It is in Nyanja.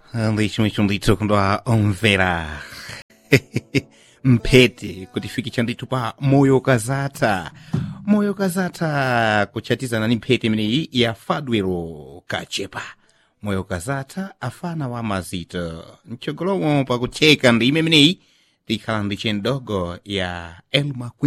Deixa-me ndithu kundwa omvera mphete kutifikisha ndithu pa moyo kazata kuchatizana ni mphete imeneyi ya fadwero kachepa moyo kazata afana wa mazito mchogolomo pakucheka ndi imeneyi tikhala ndi chendogo ya Elma Queen.